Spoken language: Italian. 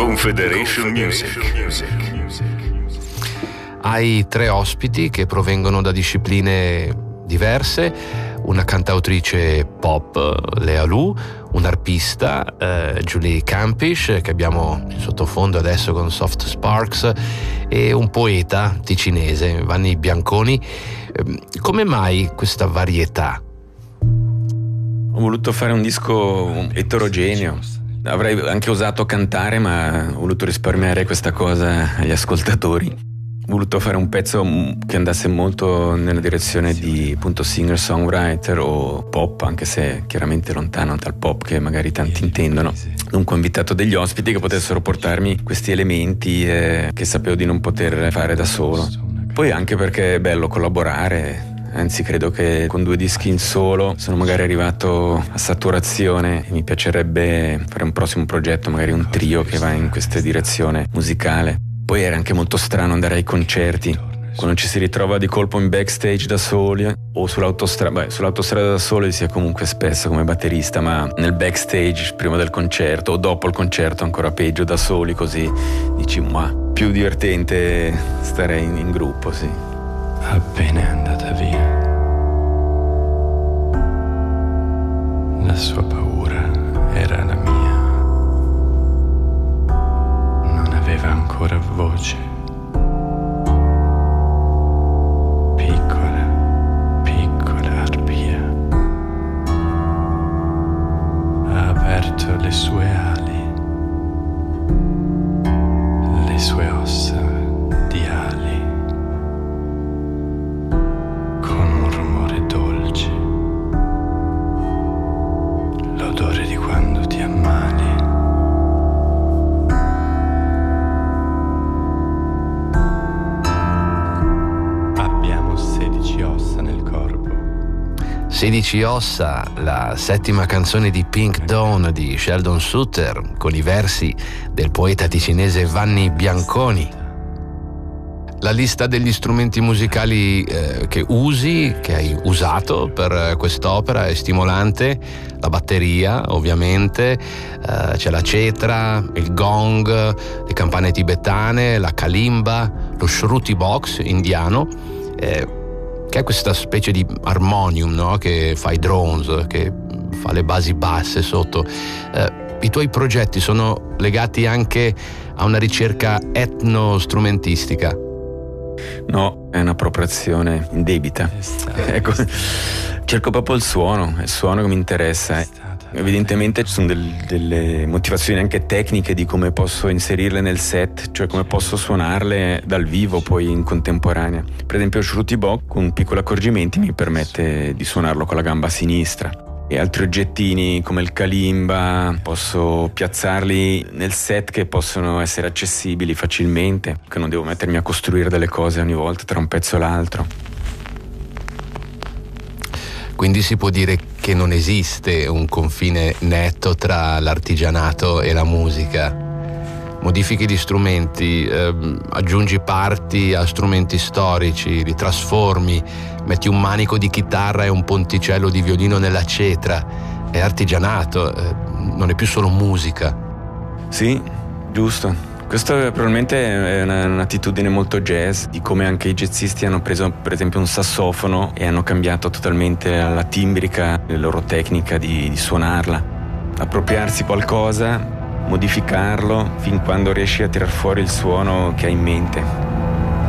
Confederation Music. Hai 3 ospiti che provengono da discipline diverse, una cantautrice pop, Lea Lu, un arpista, Julie Campish, che abbiamo in sottofondo adesso con Soft Sparks, e un poeta ticinese, Vanni Bianconi. Come mai questa varietà? Ho voluto fare un disco eterogeneo. Avrei anche osato cantare, ma ho voluto risparmiare questa cosa agli ascoltatori. Ho voluto fare un pezzo che andasse molto nella direzione di appunto singer-songwriter o pop, anche se chiaramente lontano dal pop che magari tanti intendono. Dunque ho invitato degli ospiti che potessero portarmi questi elementi che sapevo di non poter fare da solo. Poi anche perché è bello collaborare. Anzi, credo che con 2 dischi in solo sono magari arrivato a saturazione e mi piacerebbe fare un prossimo progetto, magari un trio che va in questa direzione musicale. Poi era anche molto strano andare ai concerti, quando ci si ritrova di colpo in backstage da soli o sull'autostrada. Sull'autostrada da soli si è comunque spesso come batterista, ma nel backstage prima del concerto o dopo il concerto ancora peggio da soli, così dici ma più divertente stare in gruppo, sì. Appena è andata via, la sua paura era la mia. Non aveva ancora voce. Piccola, piccola arpia ha aperto le sue ali, le sue ossa di ali. L'odore di quando ti ammali. Abbiamo 16 ossa nel corpo. 16 ossa, la 7ª canzone di Pink Dawn di Sheldon Sutter, con i versi del poeta ticinese Vanni Bianconi. La lista degli strumenti musicali che hai usato per quest'opera è stimolante. La batteria, ovviamente, c'è la cetra, il gong, le campane tibetane, la kalimba, lo shruti box indiano, che è questa specie di armonium, no? Che fa i drones, che fa le basi basse sotto. I tuoi progetti sono legati anche a una ricerca etnostrumentistica? No, è un'appropriazione indebita. Ecco, cerco proprio il suono, è il suono che mi interessa. Evidentemente ci sono delle motivazioni anche tecniche di come posso inserirle nel set, cioè come posso suonarle dal vivo poi in contemporanea. Per esempio Shruti Box con piccoli accorgimenti mi permette di suonarlo con la gamba sinistra. E altri oggettini come il kalimba posso piazzarli nel set che possono essere accessibili facilmente, che non devo mettermi a costruire delle cose ogni volta tra un pezzo e l'altro. Quindi si può dire che non esiste un confine netto tra l'artigianato e la musica. Modifichi di strumenti, aggiungi parti a strumenti storici, li trasformi, metti un manico di chitarra e un ponticello di violino nella cetra. È artigianato, non è più solo musica. Sì, giusto. Questo probabilmente è un'attitudine molto jazz, di come anche i jazzisti hanno preso per esempio un sassofono e hanno cambiato totalmente la timbrica, la loro tecnica di suonarla. Appropriarsi qualcosa, modificarlo fin quando riesci a tirar fuori il suono che hai in mente.